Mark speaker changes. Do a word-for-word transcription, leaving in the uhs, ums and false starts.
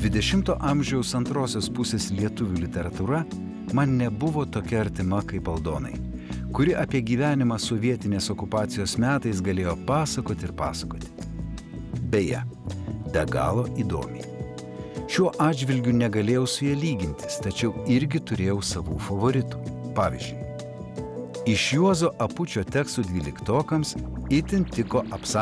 Speaker 1: dvidešimto amžiaus antrosios pusės lietuvių literatūra man nebuvo tokia artima kaip Aldonai, kuri apie gyvenimą sovietinės okupacijos metais galėjo pasakoti ir pasakoti. Beje, be galo įdomiai. Šiuo atžvilgiu negalėjau su jie lygintis, tačiau irgi turėjau savų favoritų. Pavyzdžiui, iš Juozo Apučio tekstų dvyliktokams itin tiko apsakymai